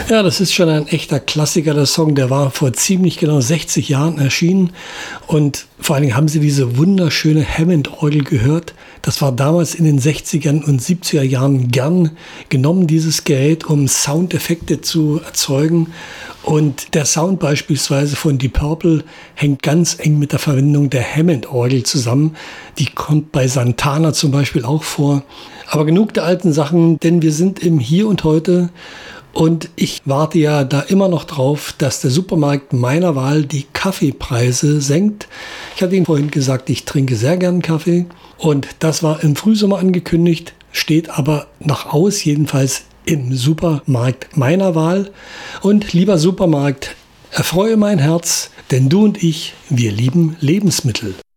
Ja, das ist schon ein echter Klassiker, der Song. Der war vor ziemlich genau 60 Jahren erschienen. Und vor allen Dingen haben Sie diese wunderschöne Hammond-Orgel gehört. Das war damals in den 60er und 70er Jahren gern genommen, dieses Gerät, um Soundeffekte zu erzeugen. Und der Sound beispielsweise von Deep Purple hängt ganz eng mit der Verwendung der Hammond-Orgel zusammen. Die kommt bei Santana zum Beispiel auch vor. Aber genug der alten Sachen, denn wir sind im Hier und Heute. Und ich warte ja da immer noch drauf, dass der Supermarkt meiner Wahl die Kaffeepreise senkt. Ich hatte Ihnen vorhin gesagt, ich trinke sehr gern Kaffee. Und das war im Frühsommer angekündigt, steht aber noch aus, jedenfalls im Supermarkt meiner Wahl. Und lieber Supermarkt, erfreue mein Herz, denn du und ich, wir lieben Lebensmittel.